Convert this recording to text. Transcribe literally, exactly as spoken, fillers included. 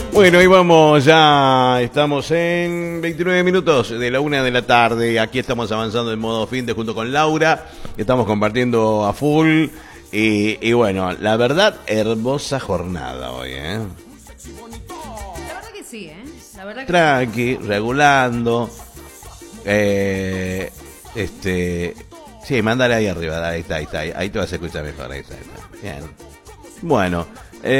Bueno, ahí vamos, ya estamos en veintinueve minutos de la una de la tarde. Aquí estamos avanzando en modo fin de junto con Laura. Estamos compartiendo a full. Y, y bueno, la verdad, hermosa jornada hoy, ¿eh? La verdad que sí, ¿eh? La verdad que Tranqui, regulando. Eh, este. Sí, mándale ahí arriba. Ahí está, ahí está. Ahí te vas a escuchar mejor. Ahí está, ahí está. Bien. Bueno.